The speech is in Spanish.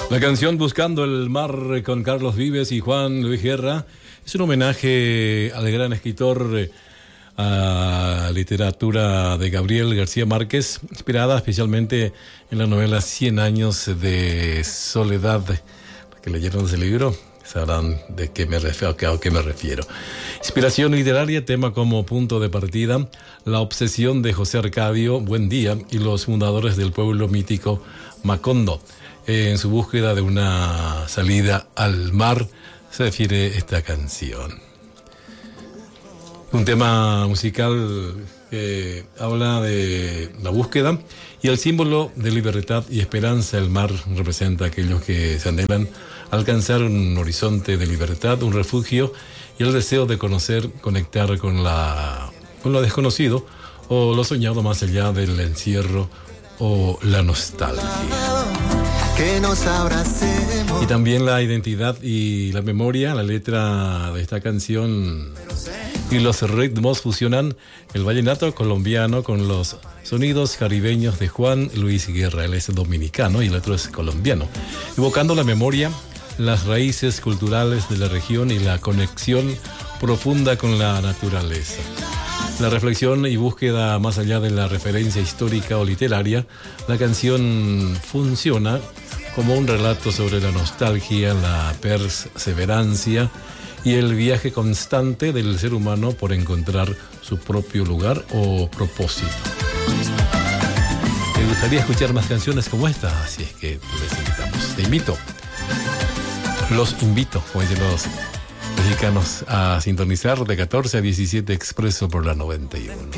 La canción Buscando el Mar con Carlos Vives y Juan Luis Guerra es un homenaje al gran escritor a literatura de Gabriel García Márquez, inspirada especialmente en la novela 100 años de soledad. Para que leyeron ese libro sabrán a qué me refiero. Inspiración literaria, tema como punto de partida, la obsesión de José Arcadio Buendía y los fundadores del pueblo mítico Macondo. En su búsqueda de una salida al mar se refiere esta canción. Un tema musical que habla de la búsqueda y el símbolo de libertad y esperanza. El mar representa a aquellos que se anhelan alcanzar un horizonte de libertad, un refugio y el deseo de conocer, conectar con lo desconocido o lo soñado más allá del encierro o la nostalgia. Que nos abracemos. Y también la identidad y la memoria. La letra de esta canción y los ritmos fusionan el vallenato colombiano con los sonidos caribeños de Juan Luis Guerra. Él es dominicano y el otro es colombiano, evocando la memoria, las raíces culturales de la región y la conexión profunda con la naturaleza. La reflexión y búsqueda más allá de la referencia histórica o literaria, la canción funciona como un relato sobre la nostalgia, la perseverancia y el viaje constante del ser humano por encontrar su propio lugar o propósito. ¿Te gustaría escuchar más canciones como esta? Así es que les invitamos. Los invito, como dicen los mexicanos, a sintonizar de 14 a 17 Expreso por la 91.